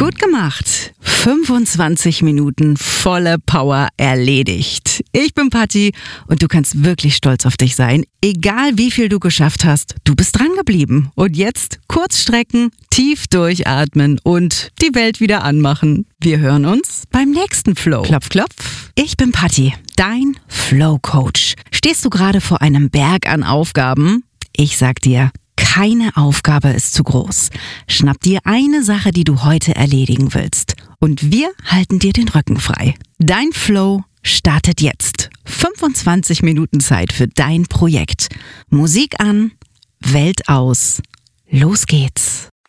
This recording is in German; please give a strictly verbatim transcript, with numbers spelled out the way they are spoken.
Gut gemacht. fünfundzwanzig Minuten volle Power erledigt. Ich bin Patti und du kannst wirklich stolz auf dich sein. Egal wie viel du geschafft hast, du bist dran geblieben. Und jetzt kurz strecken, tief durchatmen und die Welt wieder anmachen. Wir hören uns beim nächsten Flow. Klopf, klopf. Ich bin Patti, dein Flow-Coach. Stehst du gerade vor einem Berg an Aufgaben? Ich sag dir, keine Aufgabe ist zu groß. Schnapp dir eine Sache, die du heute erledigen willst. Und wir halten dir den Rücken frei. Dein Flow startet jetzt. fünfundzwanzig Minuten Zeit für dein Projekt. Musik an, Welt aus. Los geht's.